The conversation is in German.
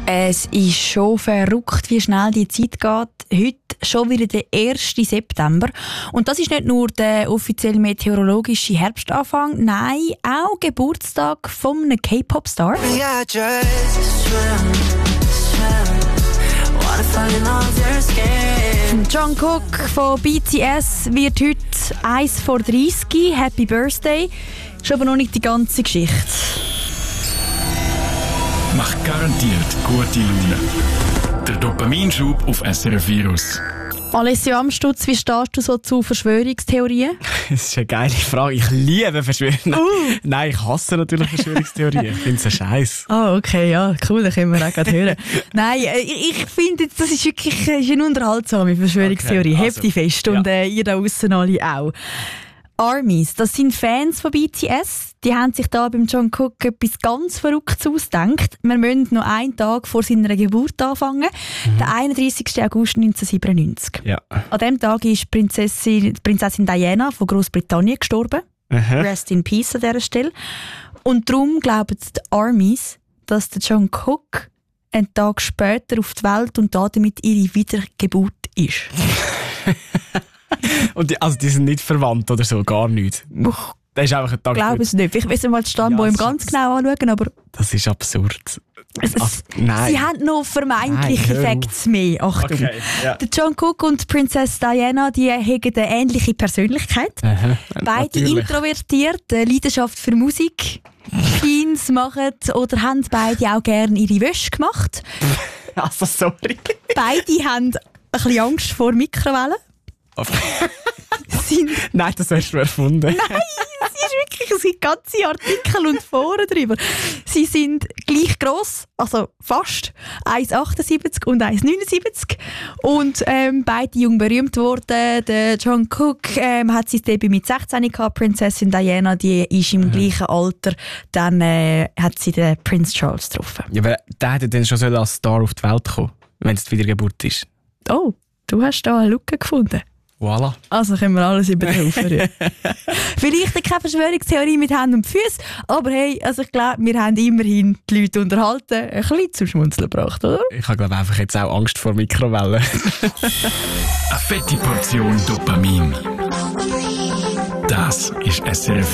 Es ist schon verrückt, wie schnell die Zeit geht. Heute schon wieder der 1. September. Und das ist nicht nur der offizielle meteorologische Herbstanfang, nein, auch Geburtstag von einem K-Pop-Star. Jungkook von BTS wird heute 1 vor 30. Happy Birthday. Ist aber noch nicht die ganze Geschichte. Macht garantiert gute Laune. Der Dopaminschub auf SRF Virus. Alessio Amstutz, wie stehst du so zu Verschwörungstheorien? Das ist eine geile Frage. Ich liebe Verschwörungstheorien. Nein, ich hasse natürlich Verschwörungstheorien. Ich finde es ein Scheiß. Okay, ja, cool, das können wir auch gerade hören. Nein, ich finde, das ist wirklich eine unterhaltsame Verschwörungstheorie. Okay, also, hebt die fest und ihr da aussen alle auch. ARMYs, das sind Fans von BTS. Die haben sich da beim Jungkook etwas ganz Verrücktes ausgedacht. Wir müssen noch einen Tag vor seiner Geburt anfangen. Der 31. August 1997. Ja. An diesem Tag ist Prinzessin Diana von Großbritannien gestorben. Rest in Peace an dieser Stelle. Und darum glauben die ARMYs, dass der Jungkook einen Tag später auf die Welt und damit ihre Wiedergeburt ist. Und die sind nicht verwandt oder so, gar nicht. Das ist einfach ein Tag. Ich glaube es nicht. Ich will mal die Stammbaum ganz genau anschauen, aber... Das ist absurd. Nein. Sie haben noch vermeintliche Facts mehr. Achtung. Okay, ja. Der Jungkook und Prinzess Diana, die haben eine ähnliche Persönlichkeit. Beide introvertiert, Leidenschaft für Musik. Teens machen oder haben beide auch gerne ihre Wäsche gemacht. Also, sorry. Beide haben ein bisschen Angst vor Mikrowellen. Nein, das hast du erfunden. Nein, es gibt ganze Artikel und Foren darüber. Sie sind gleich gross, also fast 1,78 und 1,79. Und beide jung berühmt worden. Der Jungkook hat sein Debüt mit 16 gehabt. Prinzessin Diana, die ist im gleichen Alter. Dann hat sie den Prince Charles getroffen. Ja, aber der hätte dann schon als Star auf die Welt kommen, wenn es die Wiedergeburt ist. Oh, du hast da eine Lücke gefunden. Voilà. Also können wir alles über den Haufen rühren. Vielleicht keine Verschwörungstheorie mit Händen und Füßen, aber hey, also ich glaube, wir haben immerhin die Leute unterhalten, ein bisschen zum Schmunzeln gebracht, oder? Ich habe glaube einfach jetzt auch Angst vor Mikrowellen. Eine fette Portion Dopamin. Das ist SRF